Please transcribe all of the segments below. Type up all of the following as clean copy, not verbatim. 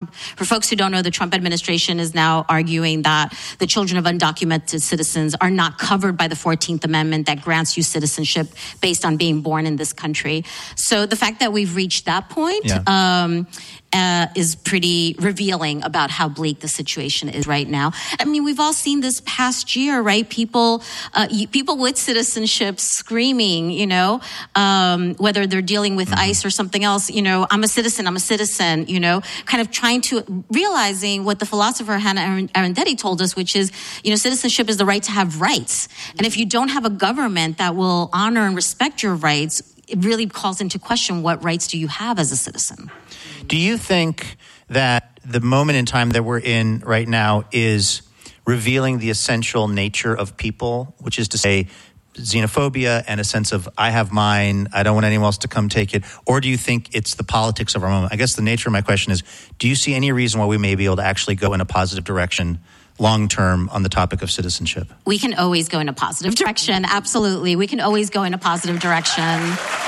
For folks who don't know, the Trump administration is now arguing that the children of undocumented citizens are not covered by the 14th Amendment that grants you citizenship based on being born in this country. So the fact that we've reached that point is pretty revealing about how bleak the situation is right now. I mean, we've all seen this past year, right? People with citizenship screaming, whether they're dealing with ICE or something else, I'm a citizen, kind of trying to realizing what the philosopher Hannah Arendt told us, which is, citizenship is the right to have rights. And if you don't have a government that will honor and respect your rights, it really calls into question what rights do you have as a citizen. Do you think that the moment in time that we're in right now is revealing the essential nature of people, which is to say xenophobia and a sense of I have mine, I don't want anyone else to come take it? Or do you think it's the politics of our moment? I guess the nature of my question is, do you see any reason why we may be able to actually go in a positive direction long-term on the topic of citizenship? We can always go in a positive direction. Absolutely. We can always go in a positive direction.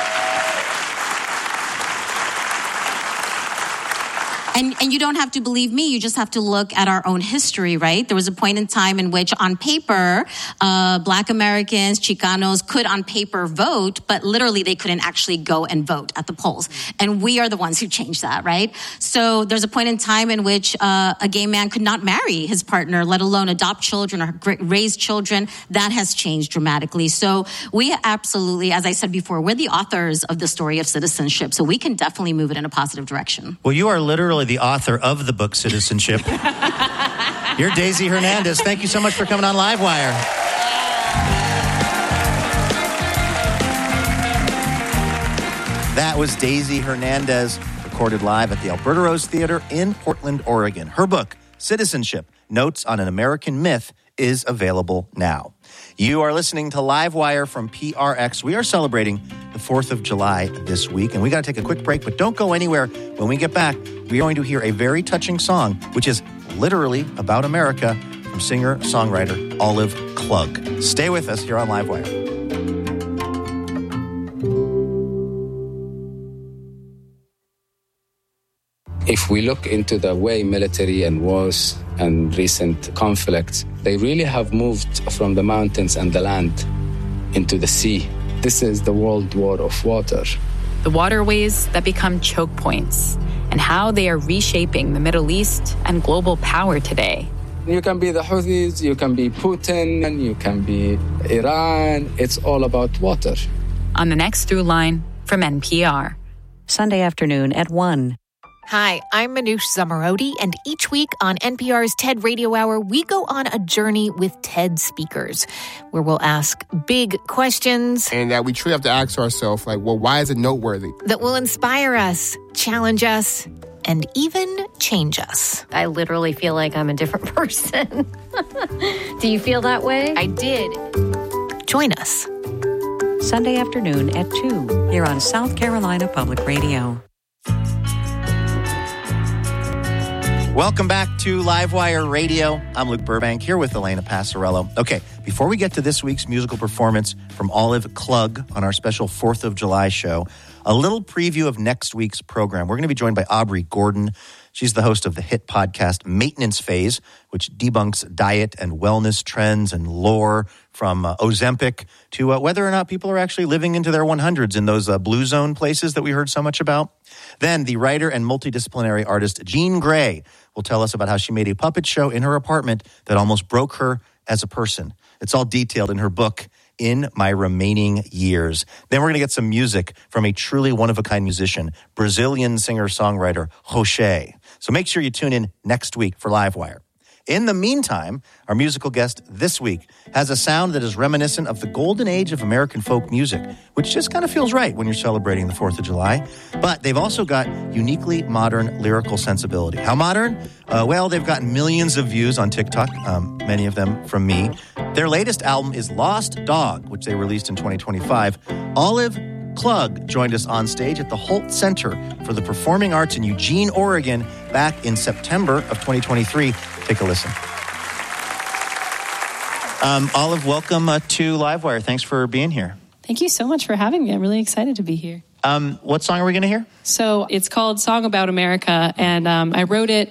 And you don't have to believe me. You just have to look at our own history, right? There was a point in time in which on paper, Black Americans, Chicanos could on paper vote, but literally they couldn't actually go and vote at the polls. And we are the ones who changed that, right? So there's a point in time in which a gay man could not marry his partner, let alone adopt children or raise children. That has changed dramatically. So we absolutely, as I said before, we're the authors of the story of citizenship. So we can definitely move it in a positive direction. Well, you are literally the author of the book Citizenship. You're Daisy Hernandez. Thank you so much for coming on Livewire. That was Daisy Hernandez, recorded live at the Alberta Rose Theater in Portland, Oregon. Her book, Citizenship, Notes on an American Myth, is available now. You are listening to Livewire from PRX. We are celebrating the 4th of July this week, and we got to take a quick break, but don't go anywhere. When we get back, we are going to hear a very touching song, which is literally about America, from singer-songwriter Olive Klug. Stay with us here on Livewire. If we look into the way military and wars and recent conflicts, they really have moved from the mountains and the land into the sea. This is the world war of water. The waterways that become choke points and how they are reshaping the Middle East and global power today. You can be the Houthis, you can be Putin, and you can be Iran. It's all about water. On the next Through Line from NPR. Sunday afternoon at 1. Hi, I'm Manoush Zomorodi, and each week on NPR's TED Radio Hour, we go on a journey with TED speakers, where we'll ask big questions. And that we truly have to ask ourselves, why is it noteworthy? That will inspire us, challenge us, and even change us. I literally feel like I'm a different person. Do you feel that way? I did. Join us. Sunday afternoon at 2, here on South Carolina Public Radio. Welcome back to Livewire Radio. I'm Luke Burbank here with Elena Passarello. Okay, before we get to this week's musical performance from Olive Klug on our special 4th of July show, a little preview of next week's program. We're going to be joined by Aubrey Gordon. She's the host of the hit podcast Maintenance Phase, which debunks diet and wellness trends and lore from Ozempic to whether or not people are actually living into their 100s in those blue zone places that we heard so much about. Then the writer and multidisciplinary artist Jean Grey will tell us about how she made a puppet show in her apartment that almost broke her as a person. It's all detailed in her book, In My Remaining Years. Then we're going to get some music from a truly one-of-a-kind musician, Brazilian singer-songwriter Roché. So make sure you tune in next week for Livewire. In the meantime, our musical guest this week has a sound that is reminiscent of the golden age of American folk music, which just kind of feels right when you're celebrating the 4th of July. But they've also got uniquely modern lyrical sensibility. How modern? Well, they've gotten millions of views on TikTok, many of them from me. Their latest album is Lost Dog, which they released in 2025. Olive Klug joined us on stage at the Holt Center for the Performing Arts in Eugene, Oregon, back in September of 2023. Take a listen. Olive, welcome to Livewire. Thanks for being here. Thank you so much for having me. I'm really excited to be here. What song are we going to hear? So it's called Song About America, and I wrote it